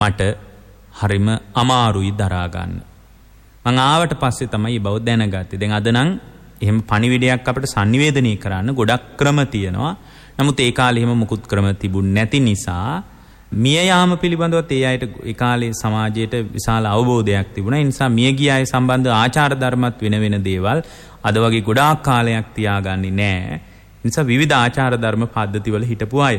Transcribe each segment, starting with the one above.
මට හරිම අමාරුයි දරා ගන්න. මං ආවට පස්සේ තමයි බව දැනගත්තේ. දැන් අද නම් එහෙම පණිවිඩයක් අපිට sannivedanaya කරන්න ගොඩක් ක්‍රම තියෙනවා. නමුත් ඒ කාලේ එහෙම මුකුත් ක්‍රම තිබුණ නැති නිසා මිය යාම පිළිබඳවත් ඒ අයට ඒ කාලේ සමාජයට විශාල අවබෝධයක් තිබුණා. ඒ නිසා මිය ගිය අය සම්බන්ධ ආචාර ධර්මත් වෙන දේවල් අද වගේ ගොඩාක් කාලයක් තියාගන්නේ නැහැ. ඒ නිසා විවිධ ආචාර ධර්ම පද්ධතිවල හිටපු අය.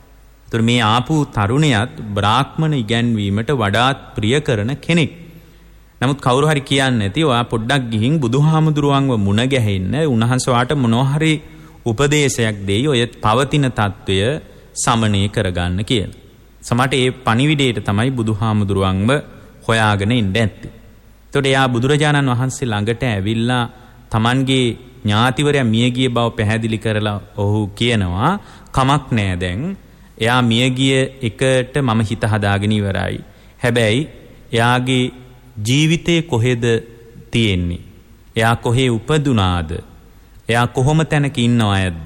ඒතර මේ ආපු තරුණයාත් බ්‍රාහ්මණ ඉගැන්වීමට වඩාත් ප්‍රිය කරන කෙනෙක්. නමුත් කවුරු හරි කියන්නේ නැති ඔයා පොඩ්ඩක් ගිහින් බුදුහාමුදුරුවන්ව මුණ ගැහෙන්න උන්වහන්සේ වාට මොනවා හරි උපදේශයක් දෙයි ඔය පවතින తত্ত্বය සමනය කරගන්න කියලා. සමහරට ඒ පණිවිඩයට තමයි බුදුහාමුදුරුවන්ව හොයාගෙන ඉන්න ඇත්තේ. එතකොට එයා බුදුරජාණන් වහන්සේ ළඟට ඇවිල්ලා Tamanගේ ඥාතිවරයා මිය ගිය බව පැහැදිලි කරලා ඔහු කියනවා කමක් නෑ දැන් එයා මිය ගිය එකට මම හිත හදාගෙන ඉවරයි. හැබැයි එයාගේ ජීවිතේ කොහෙද තියෙන්නේ? එයා කොහේ උපදුනාද? එයා කොහොම තැනක ඉන්නවද?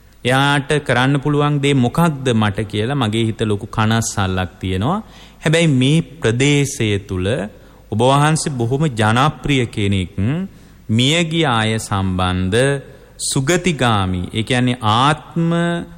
එයාට කරන්න පුළුවන් දේ මොකක්ද මට කියලා මගේ හිත ලොකු කනස්සල්ලක් තියෙනවා. හැබැයි මේ ප්‍රදේශය තුල ඔබ වහන්සේ බොහොම ජනප්‍රිය කෙනෙක්. මියගිය අය සම්බන්ධ සුගතිගාමි, ඒ කියන්නේ ආත්ම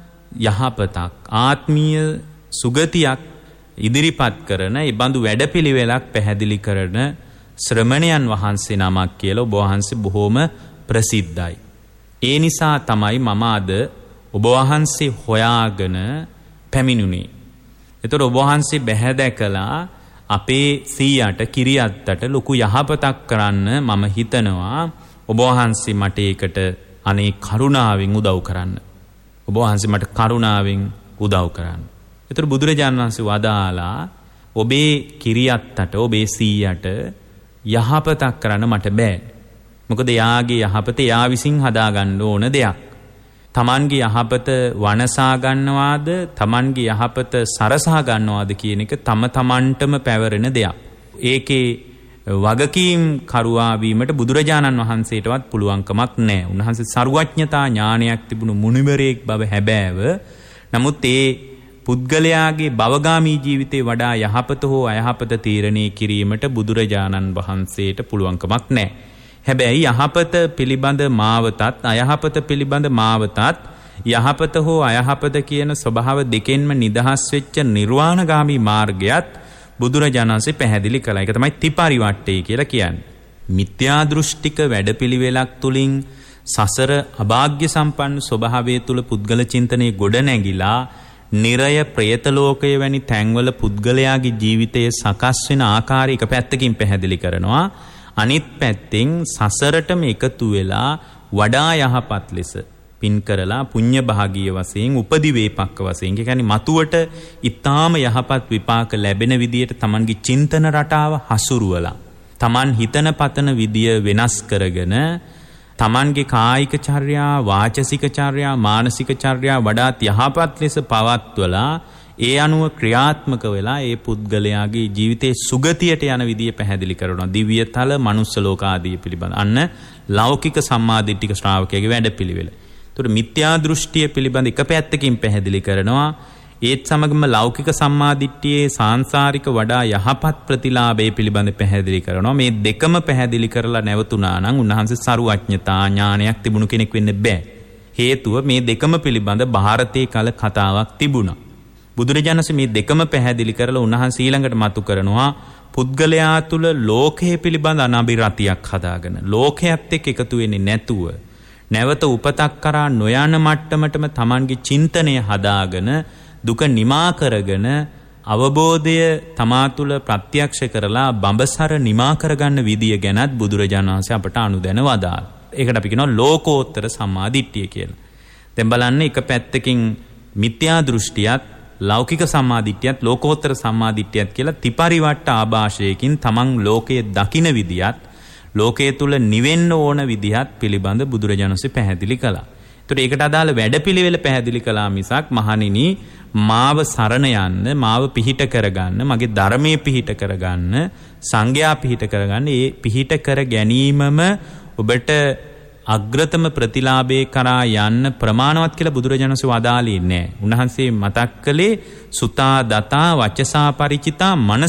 යහපතක්, ආත්මීය සුගතියක් ඉදිරිපත් කරන ඒ බඳු වැඩපිළිවෙලක් පැහැදිලි කරන ශ්‍රමණයන් වහන්සේ නමක් කියලා ඔබ වහන්සේ බොහොම ප්‍රසිද්ධයි. ඒ නිසා තමයි මම අද ඔබ වහන්සේ හොයාගෙන පැමිණුනේ. ඒතර ඔබ වහන්සේ බැහැ දැකලා අපේ සීයාට කිරියත්තට ලොකු යහපතක් කරන්න මම හිතනවා. ඔබ වහන්සේ මට ඒකට අනේ කරුණාවෙන් උදව් කරන්න. ඔබ වහන්සේ මට කරුණාවෙන් උදව් කරන්න. ඒතර බුදුරජාණන් වහන්සේ වදාලා ඔබේ කිරියත්තට ඔබේ සීයාට යහපතක් කරන්න මට බෑ. මොකද යාගේ යහපත යා විසින් හදාගන්න ඕන දෙයක්. තමන්ගේ යහපත වනසා ගන්නවාද තමන්ගේ යහපත සරසා ගන්නවාද කියන එක තම තමන්ටම පැවරෙන දෙයක්. ඒකේ වගකීම් කරුවා වීමට බුදුරජාණන් වහන්සේටවත් පුළුවන්කමක් නැහැ. උන්වහන්සේ සර්වඥතා ඥානයක් තිබුණු මුනිවරයෙක් බව හැබෑව. නමුත් ඒ පුද්ගලයාගේ භවගාමී ජීවිතේ වඩා යහපත හෝ අයහපත තීරණය කිරීමට බුදුරජාණන් වහන්සේට පුළුවන්කමක් නැහැ. හැබැයි යහපත පිළිබඳ මාවතත් අයහපත පිළිබඳ මාවතත් යහපත හෝ අයහපත කියන ස්වභාව දෙකෙන්ම නිදහස් වෙච්ච නිර්වාණගාමී මාර්ගයත් බුදුරජාණන්සේ පැහැදිලි කළා. ඒක තමයි ත්‍රිපරිවට්ටය කියලා කියන්නේ. මිත්‍යා දෘෂ්ටික වැඩපිළිවෙලක් තුලින් සසර අභාග්‍ය සම්පන්න ස්වභාවය තුල පුද්ගල චින්තනයේ ගොඩ නැගිලා නිරය ප්‍රේත ලෝකය වැනි තැන්වල පුද්ගලයාගේ ජීවිතය සකස් වෙන ආකාරය එක පැත්තකින් පැහැදිලි කරනවා. අනිත් පැත්තෙන් සසරටම එකතු වෙලා වඩා යහපත් ලෙස පින් කරලා පුණ්‍ය භාගීය වශයෙන් උපදිවේපක්ක වශයෙන් කියන්නේ මතුවට ඊටාම යහපත් විපාක ලැබෙන විදියට Tamanගේ චින්තන රටාව හසුරුවලා Taman හිතන පතන විදිය වෙනස් කරගෙන Tamanගේ කායික චර්යා, වාචසික චර්යා, මානසික චර්යා වඩාත් යහපත් ලෙස පවත්වලා ඒ අනුව ක්‍රියාත්මක වෙලා ඒ පුද්ගලයාගේ ජීවිතේ සුගතියට යන විදිය පැහැදිලි කරනවා. දිව්‍යතල, මනුස්ස ලෝක ආදී පිළිබඳ අන්න ලෞකික සම්මාදිට්ඨික ශ්‍රාවකයාගේ වැඩපිළිවෙල. ඒතර මිත්‍යා දෘෂ්ටිය පිළිබඳ එක පැත්තකින් පැහැදිලි කරනවා. ඒත් සමගම ලෞකික සම්මාදිට්ඨියේ සාංශාරික වඩා යහපත් ප්‍රතිලාභයේ පිළිබඳ පැහැදිලි කරනවා. මේ දෙකම පැහැදිලි කරලා නැවතුණා නම් උන්වහන්සේ සරුවඥතා ඥානයක් තිබුණු කෙනෙක් වෙන්න බෑ. හේතුව මේ දෙකම පිළිබඳ ಭಾರತයේ කල කතාවක් තිබුණා. බුදුරජාණන්සේ මේ දෙකම පැහැදිලි කරලා උන්වහන්සේ ඊළඟට මතු කරනවා පුද්ගලයා තුල ලෝකයේ පිළිබඳ අනබිරතියක් හදාගෙන ලෝකයේත් එක්ක එකතු වෙන්නේ නැතුව නැවත උපතක් කරා නොයන මට්ටමටම Tamanගේ චින්තනය හදාගෙන දුක නිමා කරගෙන අවබෝධය තමා තුළ ප්‍රත්‍යක්ෂ කරලා බඹසර නිමා කරගන්න විදිය ගැනත් බුදුරජාණන් වහන්සේ අපට අනුදැන වදාළ. ඒකට අපි කියනවා ලෝකෝත්තර සම්මාදිට්ඨිය කියලා. දැන් බලන්න එක පැත්තකින් මිත්‍යා දෘෂ්ටියත් ලෞකික සම්මාදිට්ඨියත් ලෝකෝත්තර සම්මාදිට්ඨියත් කියලා ත්‍රිපරිවට්ට ආభాෂයකින් තමන් ලෝකයේ දකින විදියත් ලෝකයේ තුල නිවෙන්න ඕන විදිහත් පිළිබඳ බුදුරජාණන් වහන්සේ පැහැදිලි කළා. ඒතර ඒකට අදාළ වැඩපිළිවෙල පැහැදිලි කළා මිසක් මහණෙනි මාව සරණ යන්න, මාව පිහිට කරගන්න, මගේ ධර්මයේ පිහිට කරගන්න, සංඝයා පිහිට කරගන්න, ඒ පිහිට කර ගැනීමම ඔබට අග්‍රතම ප්‍රතිලාභේ කරා යන්න ප්‍රමාණවත් කියලා බුදුරජාණන් වහන්සේ වදාළේ නැහැ. උන්වහන්සේ මතක් කළේ සුතා දතා වචසා පරිචිතා